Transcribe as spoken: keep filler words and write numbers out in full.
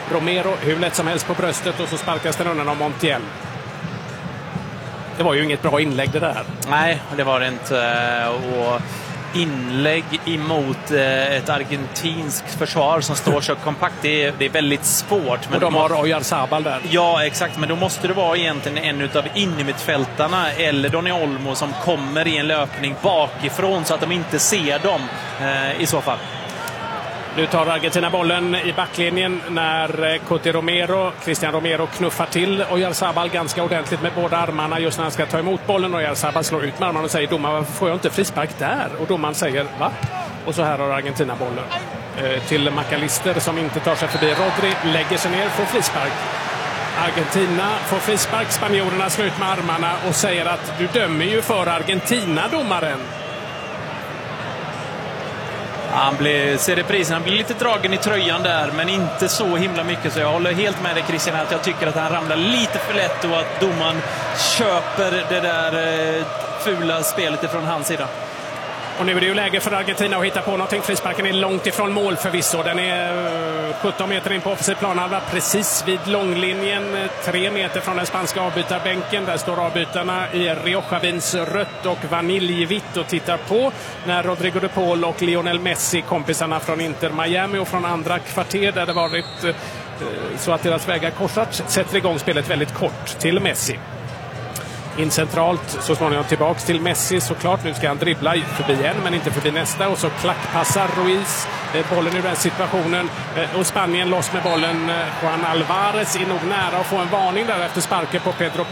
Romero hur lätt som helst på bröstet och så sparkas den undan av Montiel. Det var ju inget bra inlägg det där. Nej, det var det inte. Och inlägg emot ett argentinskt försvar som står så kompakt, det är, det är väldigt svårt. Men och de har Oyarzabal där. Ja, exakt. Men då måste det vara egentligen en utav innermittfältarna eller Dani Olmo som kommer i en löpning bakifrån så att de inte ser dem eh, i så fall. Nu tar Argentina bollen i backlinjen när Coti Romero, Cristian Romero knuffar till Oyarzabal ganska ordentligt med båda armarna just när han ska ta emot bollen. Oyarzabal slår ut med armarna och säger domaren, varför får jag inte frispark där? Och domaren säger, va? Och så här har Argentina bollen. Eh, till McAllister som inte tar sig förbi. Rodri lägger sig ner för frispark. Argentina får frispark, spanjorerna slår ut med armarna och säger att du dömer ju för Argentina, domaren. Han blir, ser reprisen, han blir lite dragen i tröjan där, men inte så himla mycket. Så jag håller helt med dig, Christian, att jag tycker att han ramlar lite för lätt och att domaren köper det där eh, fula spelet ifrån hans sida. Och nu är det ju läge för Argentina att hitta på någonting. Frisparken är långt ifrån mål förvisso. Den är sjutton meter in på offensiv planhalva, precis vid långlinjen. Tre meter från den spanska avbytarbänken. Där står avbytarna i Rioja-vins rött och vaniljvitt och tittar på när Rodrigo de Paul och Lionel Messi, kompisarna från Inter Miami och från andra kvarter där det varit eh, så att deras vägar korsats, sätter igång spelet väldigt kort till Messi. In centralt, så småningom tillbaks till Messi såklart. Nu ska han dribbla förbi en men inte förbi nästa. Och så klackpassar Ruiz bollen ur den situationen. Och Spanien loss med bollen. Juan Alvarez är nog nära att få en varning där efter sparken på Pedro